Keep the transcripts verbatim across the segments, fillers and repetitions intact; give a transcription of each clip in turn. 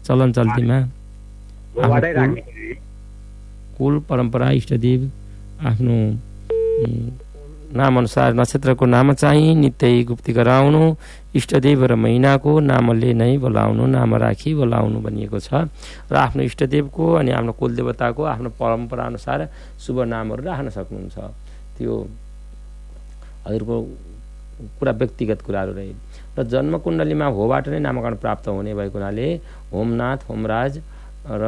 चलन चल्तीमा कुल परम्परा इष्टदेव आफ्नो नाम अनुसार नक्षत्रको नाम चाहिँ नित्य गुप्ती गराउनु, इष्टदेव र महिनाको नामले नै बोलाउनु, नाम राखी बोलाउनु भनिएको छ। र आफ्नो इष्टदेवको अनि आफ्नो कुलदेवताको आफ्नो परम्परा अनुसार शुभ नामहरू राख्न सक्नुहुन्छ। त्यो हजुरको कुरा व्यक्तिगत कुराहरू रहे। र जन्म कुण्डलीमा होबाट नै नामकरण प्राप्त हुने भएको हुनाले होमनाथ होमराज र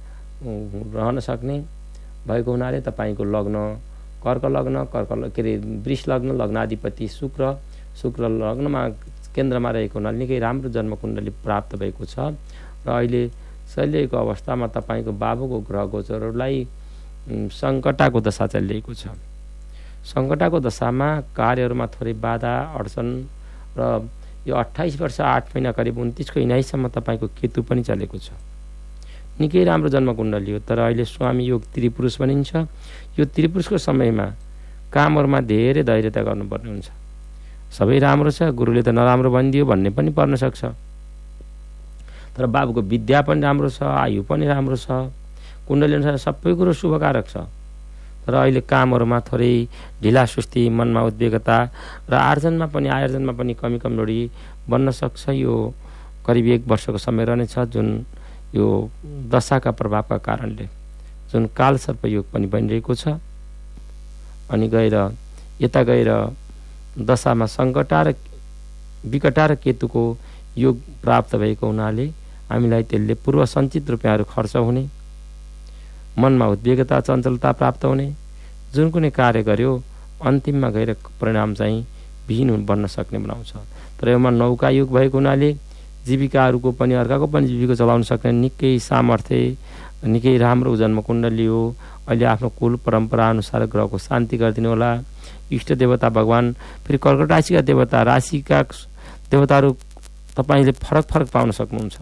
रहन सक्ने भएको हुनाले तपाईँको लग्न कर्क लग्न कर्क के अरे वृष लग्न लग्नाधिपति शुक्र शुक्र लग्नमा केन्द्रमा रहेको हुनाले निकै राम्रो जन्म कुण्डली प्राप्त भएको छ। र अहिले चलिरहेको अवस्थामा तपाईँको बाबुको ग्रह गोचरहरूलाई सङ्कटाको दशा चलिरहेको छ। सङ्कटाको दशामा कार्यहरूमा थोरै बाधा अडचन र यो अट्ठाइस वर्ष आठ महिना करिब उन्तिसको इनाइसम्म तपाईँको केतु पनि चलेको छ। निकै राम्रो जन्म कुण्डली हो। तर अहिले स्वामी योग त्रिपुरुष भनिन्छ। यो त्रिपुरुषको समयमा कामहरूमा धेरै धैर्यता गर्नुपर्ने हुन्छ। सबै राम्रो छ, गुरुले त नराम्रो भनिदियो भन्ने पनि पर्न सक्छ। तर बाबुको विद्या पनि राम्रो छ, आयु पनि राम्रो छ, कुण्डली अनुसार सबै कुरो शुभकारक छ। तर अहिले कामहरूमा थोरै ढिला सुस्ती, मनमा उद्वेगता र आर्जनमा पनि आयोजनमा पनि कमी कमजोरी बन्न सक्छ। यो करिब एक वर्षको समय रहनेछ, जुन यो दशाका प्रभावका कारणले, जुन काल सर्पयोग पनि बनिरहेको छ। अनि गएर यता गएर दशामा सङ्कटा र विकटा र केतुको योग प्राप्त भएको हुनाले हामीलाई त्यसले पूर्व सञ्चित रुपियाँहरू खर्च हुने, मनमा उद्वेगता चञ्चलता प्राप्त हुने, जुन कुनै कार्य गर्यो अन्तिममा गएर परिणाम चाहिँ विहीन बन्न सक्ने बनाउँछ। तर यसमा नौका युग भएको हुनाले जीविकाहरूको पनि अर्काको पनि जीविका चलाउन सक्ने निकै सामर्थ्य, निकै राम्रो जन्म कुण्डली हो। अहिले आफ्नो कुल परम्परा अनुसार ग्रहको शान्ति गरिदिनु होला। इष्ट देवता भगवान फेरि कर्कट राशिका देवता राशिका देवताहरू तपाईँले फरक फरक पाउन सक्नुहुन्छ।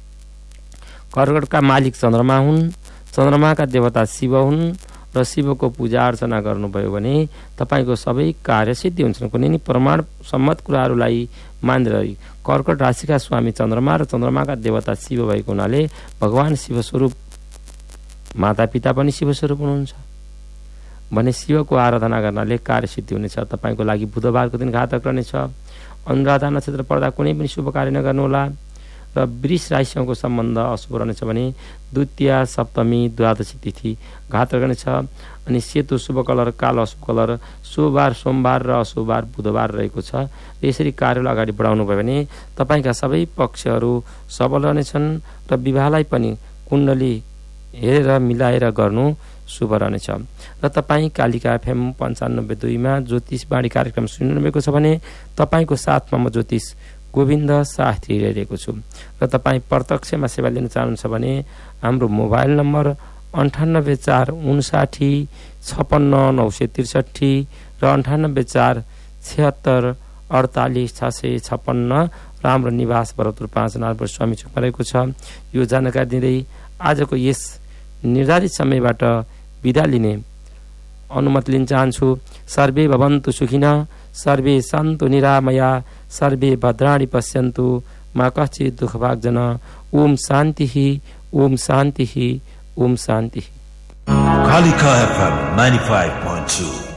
कर्कटका मालिक चन्द्रमा हुन्, चन्द्रमाका देवता शिव हुन् र शिवको पूजा अर्चना गर्नुभयो भने तपाईँको सबै कार्य सिद्धि हुन्छन्। कुनै नि प्रमाण सम्मत कुराहरूलाई मानेर कर्कट राशिका स्वामी चन्द्रमा र चन्द्रमाका देवता शिव भएको हुनाले भगवान शिव स्वरूप, माता पिता पनि शिव स्वरूप हुनुहुन्छ भने शिवको आराधना गर्नाले कार्य सिद्धि हुनेछ। तपाईँको लागि बुधबारको दिन घातक रहनेछ। अनुराधा नक्षत्र पर्दा कुनै पनि शुभ कार्य नगर्नुहोला। र वृष राशिसँगको सम्बन्ध अशुभ रहनेछ भने द्वितीय सप्तमी द्वादशी तिथि घातक रहनेछ। अनि सेतो शुभ कलर, कालो अशुभ कलर, शुभबार सोमबार र अशुभबार बुधबार रहेको छ। यसरी कार्यलाई अगाडि बढाउनु भयो भने तपाईँका सबै पक्षहरू सबल रहनेछन् र विवाहलाई पनि कुण्डली हेरेर मिलाएर गर्नु शुभ रहनेछ। र तपाईँ कालिका एफएम पन्चानब्बे दुईमा ज्योतिष बाणी कार्यक्रम सुनिरहेको छ भने तपाईँको साथमा म ज्योतिष गोविन्द साथी हेरिरहेको छु। र तपाईँ प्रत्यक्षमा सेवा लिन चाहनुहुन्छ भने हाम्रो मोबाइल नम्बर अन्ठानब्बे चार उन्साठी छपन्न नौ सय त्रिसठी र अन्ठानब्बे चार छिहत्तर अडतालिस छ सय छप्पन्न र हाम्रो निवास भरतपुर पाँच नारायण स्वामी चोकमा रहेको छ। यो जानकारी दिँदै आजको यस निर्धारित समयबाट बिदा लिने अनुमति लिन चाहन्छु। सर्वे भवन्तु सुखिनः, सर्वे सन्तु निरामया, सर्वे भद्राणि पश्यन्तु, मा कश्चित् दुःखभाग् जनः। ओम शान्तिः, ओम शान्तिः, ओम शान्तिः। Kalika F M ninety-five point two